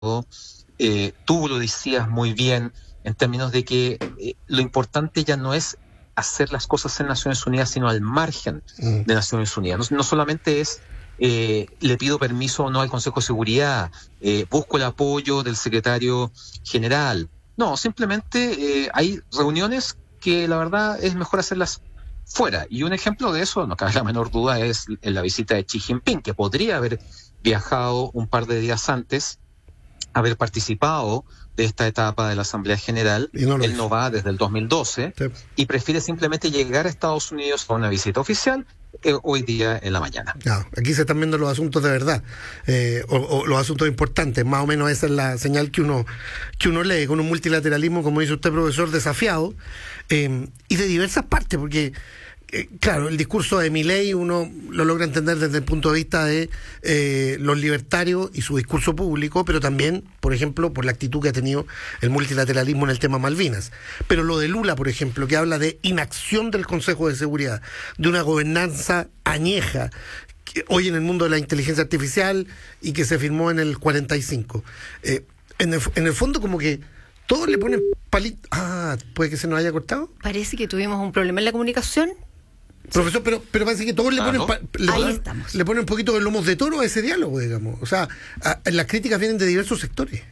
tú lo decías muy bien en términos de que lo importante ya no es hacer las cosas en Naciones Unidas, sino al margen de Naciones Unidas. No solamente es le pido permiso o no al Consejo de Seguridad, busco el apoyo del secretario general. No, simplemente hay reuniones que la verdad es mejor hacerlas fuera. Y un ejemplo de eso, no cabe la menor duda, es la visita de Xi Jinping, que podría haber viajado un par de días antes, haber participado de esta etapa de la Asamblea General. Él no va desde el 2012 y prefiere simplemente llegar a Estados Unidos a una visita oficial hoy día en la mañana. Ya, aquí se están viendo los asuntos de verdad, o los asuntos importantes. Más o menos esa es la señal que uno lee, con un multilateralismo, como dice usted, profesor, desafiado, y de diversas partes, porque claro, el discurso de Milei uno lo logra entender desde el punto de vista de los libertarios y su discurso público, pero también, por ejemplo, por la actitud que ha tenido el multilateralismo en el tema Malvinas. Pero lo de Lula, por ejemplo, que habla de inacción del Consejo de Seguridad, de una gobernanza añeja, que hoy en el mundo de la inteligencia artificial y que se firmó en el 45. En el fondo, como que todos le ponen palito. ¿Puede que se nos haya cortado? Parece que tuvimos un problema en la comunicación. Profesor, pero parece que todos le ponen le ponen un poquito de lomos de toro a ese diálogo, digamos. O sea, las críticas vienen de diversos sectores.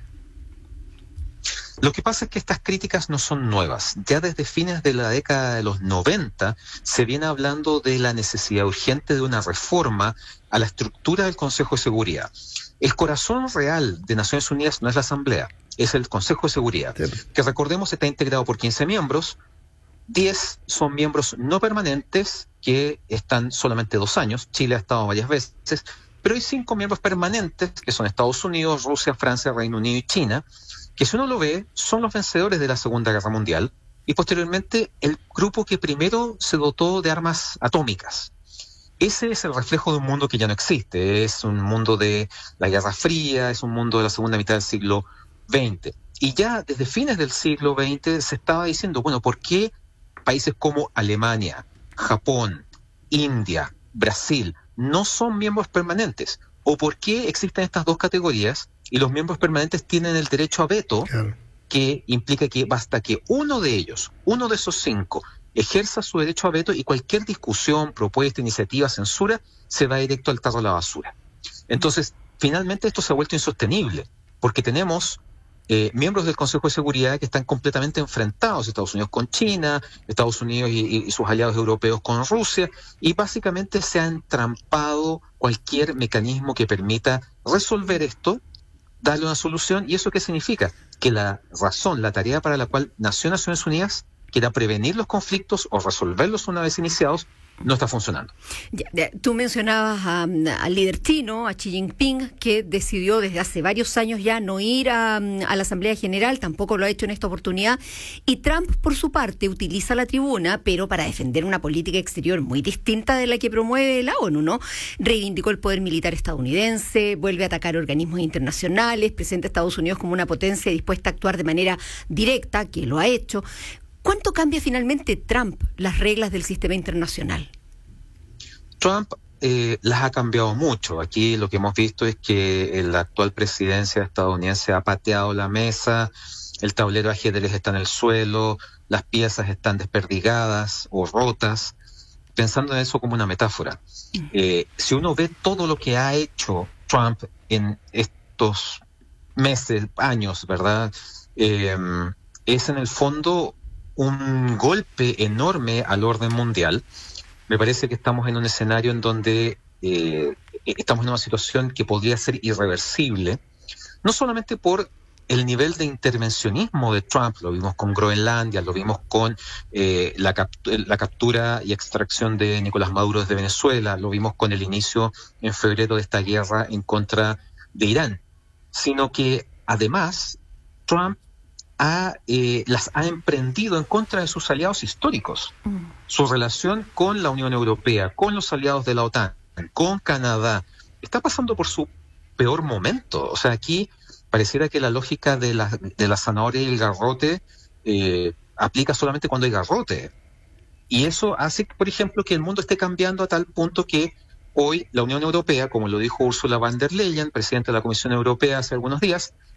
Lo que pasa es que estas críticas no son nuevas. Ya desde fines de la década de los 90 se viene hablando de la necesidad urgente de una reforma a la estructura del Consejo de Seguridad. El corazón real de Naciones Unidas no es la Asamblea, es el Consejo de Seguridad, que recordemos está integrado por 15 miembros. 10 son miembros no permanentes que están solamente 2 años. Chile ha estado varias veces, pero hay 5 miembros permanentes que son Estados Unidos, Rusia, Francia, Reino Unido y China, que si uno lo ve son los vencedores de la Segunda Guerra Mundial y posteriormente el grupo que primero se dotó de armas atómicas. Ese es el reflejo de un mundo que ya no existe, es un mundo de la Guerra Fría, es un mundo de la segunda mitad del siglo XX. Y ya desde fines del siglo XX se estaba diciendo, bueno, ¿por qué países como Alemania, Japón, India, Brasil no son miembros permanentes? ¿O por qué existen estas dos categorías y los miembros permanentes tienen el derecho a veto, que implica que basta que uno de ellos, uno de esos 5, ejerza su derecho a veto y cualquier discusión, propuesta, iniciativa, censura, se va directo al tarro de la basura? Entonces, finalmente esto se ha vuelto insostenible, porque tenemos miembros del Consejo de Seguridad que están completamente enfrentados, Estados Unidos con China, Estados Unidos y sus aliados europeos con Rusia, y básicamente se ha entrampado cualquier mecanismo que permita resolver esto, darle una solución. ¿Y eso qué significa? Que la razón, la tarea para la cual nació Naciones Unidas, que era prevenir los conflictos o resolverlos una vez iniciados, no está funcionando. Tú mencionabas al líder chino, a Xi Jinping, que decidió desde hace varios años ya no ir a la Asamblea General, tampoco lo ha hecho en esta oportunidad, y Trump, por su parte, utiliza la tribuna, pero para defender una política exterior muy distinta de la que promueve la ONU, ¿no? Reivindicó el poder militar estadounidense, vuelve a atacar organismos internacionales, presenta a Estados Unidos como una potencia dispuesta a actuar de manera directa, que lo ha hecho. ¿Cuánto cambia finalmente Trump las reglas del sistema internacional? Trump las ha cambiado mucho. Aquí lo que hemos visto es que la actual presidencia estadounidense ha pateado la mesa, el tablero de ajedrez está en el suelo, las piezas están desperdigadas o rotas, pensando en eso como una metáfora. Si uno ve todo lo que ha hecho Trump en estos meses, años, ¿verdad? Es en el fondo un golpe enorme al orden mundial. Me parece que estamos en un escenario en donde estamos en una situación que podría ser irreversible, no solamente por el nivel de intervencionismo de Trump, lo vimos con Groenlandia, lo vimos con la captura y extracción de Nicolás Maduro desde Venezuela, lo vimos con el inicio en febrero de esta guerra en contra de Irán, sino que además Trump las ha emprendido en contra de sus aliados históricos. Su relación con la Unión Europea, con los aliados de la OTAN, con Canadá, está pasando por su peor momento. O sea, aquí pareciera que la lógica de la zanahoria y el garrote aplica solamente cuando hay garrote. Y eso hace, por ejemplo, que el mundo esté cambiando a tal punto que hoy la Unión Europea, como lo dijo Ursula von der Leyen, presidenta de la Comisión Europea hace algunos días,